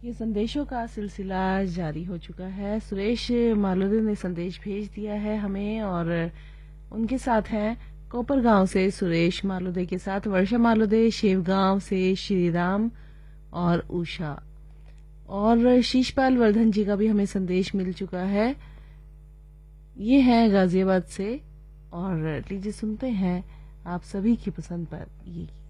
ये संदेशों का सिलसिला जारी हो चुका है। सुरेश मालुदे ने संदेश भेज दिया है हमें और उनके साथ हैं कोपरगांव से सुरेश मालुदे के साथ वर्षा मालुदे, शेवगांव से श्रीराम और उषा, और शीशपाल वर्धन जी का भी हमें संदेश मिल चुका है। ये है गाजियाबाद से। और लीजिए सुनते हैं आप सभी की पसंद पर ये